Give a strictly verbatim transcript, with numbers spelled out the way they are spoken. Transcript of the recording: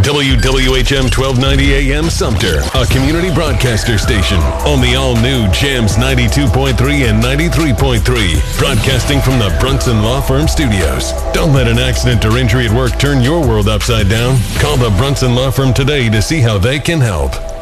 W W H M twelve ninety A M Sumter, a community broadcaster station on the all-new Jams ninety-two point three and ninety-three point three, broadcasting from the Brunson Law Firm Studios. Don't let an accident or injury at work turn your world upside down. Call the Brunson Law Firm today to see how they can help.